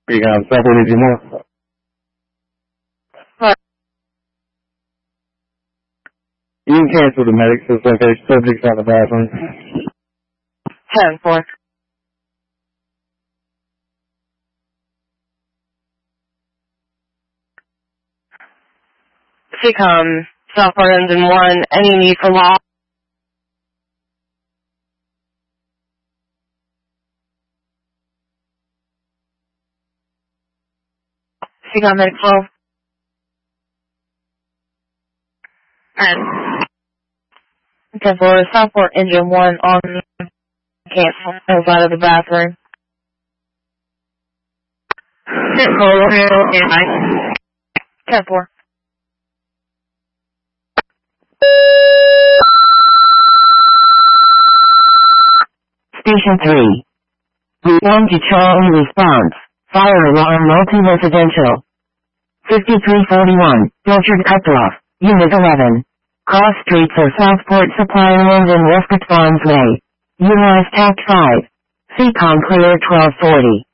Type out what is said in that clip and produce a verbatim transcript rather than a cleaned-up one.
Speaking of Southport, is more? What? You can cancel the medics as okay, subjects out of the bathroom. ten four. Seacom, Southport engine one, any need for law? Seacom medic twelve. And ten four, Southport engine one on cancel, goes out of the bathroom. ten four, ten four. Station three. Route one to Charlie response. Fire alarm multi-residential. fifty-three forty-one, filtered cutoff. Unit eleven. Cross streets of Southport Supply Land and Westport Farms Way. Utilize Tact five. Seacom clear twelve forty.